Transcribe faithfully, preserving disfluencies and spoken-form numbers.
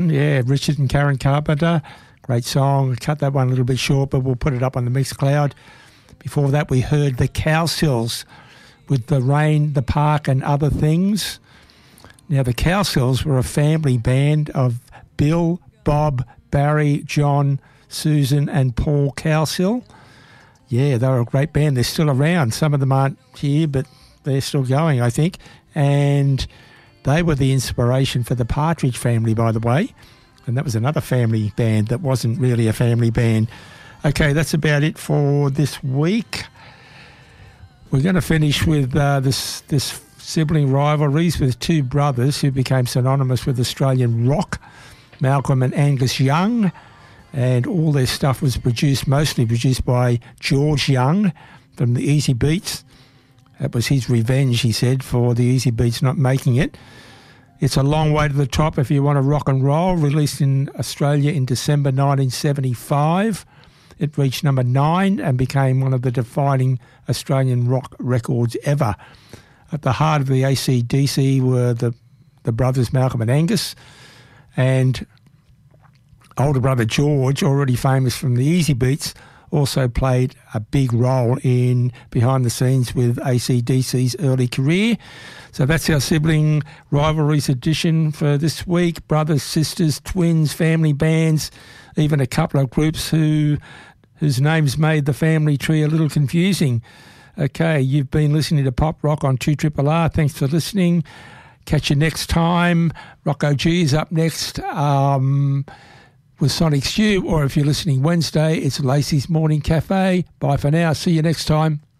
Yeah, Richard and Karen Carpenter. Great song. Cut that one a little bit short, but we'll put it up on the Mixcloud. Before that, we heard the Cowsills with The Rain, The Park and Other Things. Now, the Cowsills were a family band of Bill, Bob, Barry, John, Susan and Paul Cowsill. Yeah, they were a great band. They're still around. Some of them aren't here, but they're still going, I think. And they were the inspiration for the Partridge Family, by the way. And that was another family band that wasn't really a family band. Okay, that's about it for this week. We're going to finish with uh, this this sibling rivalries with two brothers who became synonymous with Australian rock, Malcolm and Angus Young. And all their stuff was produced, mostly produced by George Young from the Easy Beats. That was his revenge, he said, for the Easy Beats not making it. It's a long way to the top if you want to rock and roll. Released in Australia in December nineteen seventy-five. It reached number nine and became one of the defining Australian rock records ever. At the heart of the A C D C were the, the brothers Malcolm and Angus, and older brother George, already famous from the Easy Beats, also played a big role in behind the scenes with A C D C's early career. So that's our sibling rivalries edition for this week. Brothers, sisters, twins, family bands, even a couple of groups who whose names made the family tree a little confusing. Okay, you've been listening to Pop Rock on two R R R. Thanks for listening. Catch you next time. Rock O G is up next. Um... with Sonic Stew, or if you're listening Wednesday, it's Lacey's Morning Cafe. Bye for now. See you next time.